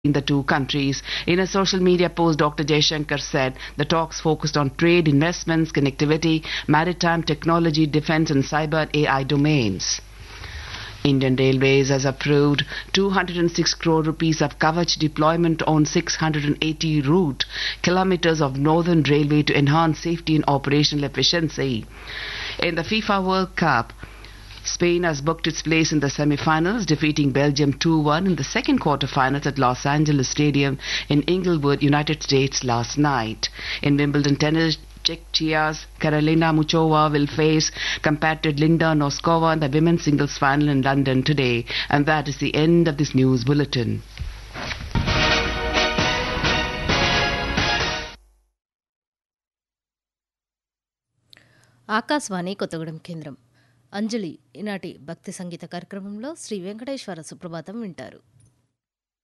in the two countries. In a social media post, Dr. Jaishankar said the talks focused on trade, investments, connectivity, maritime technology, defense and cyber and AI domains. Indian Railways has approved 206 crore rupees of Kavach deployment on 680 route kilometers of Northern Railway to enhance safety and operational efficiency. In the FIFA World Cup, Spain has booked its place in the semi-finals, defeating Belgium 2-1 in the second quarter-finals at Los Angeles Stadium in Inglewood, United States last night. In Wimbledon tennis, Czechia's Karolina Muchova will face compatriot Linda Noskova in the women's singles final in London today. And that is the end of this news bulletin. Akashvani Kothagudem కేంద్రం. అంజలి ఈనాటి భక్తి సంగీత కార్యక్రమంలో శ్రీ వెంకటేశ్వర సుప్రభాతం వింటారు.